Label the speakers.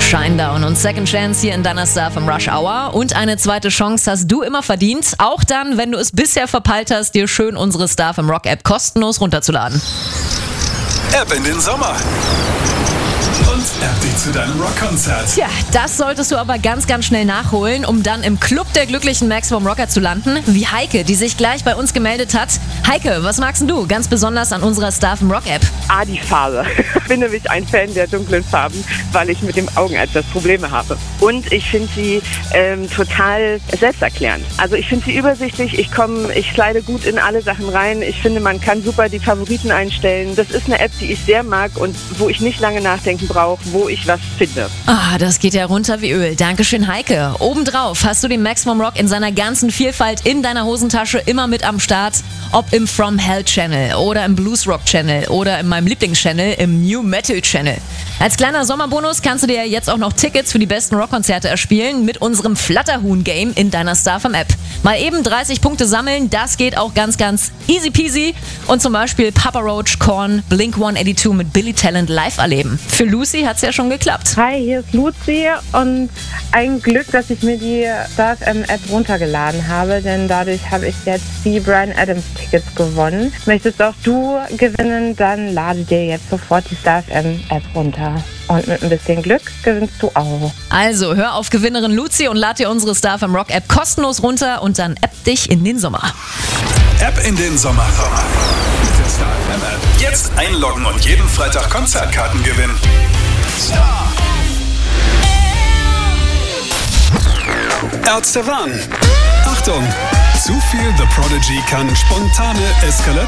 Speaker 1: Shinedown und Second Chance hier in deiner Star vom Rush Hour. Und eine zweite Chance hast du immer verdient. Auch dann, wenn du es bisher verpeilt hast, dir schön unsere Star vom Rock App kostenlos runterzuladen.
Speaker 2: App in den Sommer. Und App dich zu deinem Rockkonzert.
Speaker 1: Tja, das solltest du aber ganz, ganz schnell nachholen, um dann im Club der glücklichen Maximum Rocker zu landen. Wie Heike, die sich gleich bei uns gemeldet hat. Heike, was magst du ganz besonders an unserer Star vom Rock App?
Speaker 3: Die Farbe. Ich bin nämlich ein Fan der dunklen Farben, weil ich mit dem Augeneinsatz Probleme habe. Und ich finde sie total selbsterklärend. Also ich finde sie übersichtlich, ich slide gut in alle Sachen rein. Ich finde, man kann super die Favoriten einstellen. Das ist eine App, die ich sehr mag und wo ich nicht lange nachdenken brauche, wo ich was finde.
Speaker 1: Das geht ja runter wie Öl. Dankeschön, Heike. Obendrauf hast du den Maximum Rock in seiner ganzen Vielfalt in deiner Hosentasche immer mit am Start. Ob im From Hell Channel oder im Blues Rock Channel oder in meinem Lieblingschannel, im New Metal Channel. Als kleiner Sommerbonus kannst du dir jetzt auch noch Tickets für die besten Rockkonzerte erspielen mit unserem Flatterhuhn-Game in deiner Star vom App. Mal eben 30 Punkte sammeln, das geht auch ganz, ganz easy peasy. Und zum Beispiel Papa Roach, Korn, Blink-182 mit Billy Talent live erleben. Für Lucy hat's ja schon geklappt.
Speaker 4: Hi, hier ist Lucy und ein Glück, dass ich mir die Star FM App runtergeladen habe, denn dadurch habe ich jetzt die Bryan Adams Tickets gewonnen. Möchtest auch du gewinnen, dann lade dir jetzt sofort die Star FM App runter. Und mit ein bisschen Glück gewinnst du auch.
Speaker 1: Also hör auf Gewinnerin Lucy und lad dir unsere Star vom Rock App kostenlos runter und dann app dich in den Sommer.
Speaker 2: App in den Sommer. Mit der Star FM App. Jetzt einloggen und jeden Freitag Konzertkarten gewinnen. Star. Ärzte warnen. Achtung! Zu viel The Prodigy kann spontane Eskalation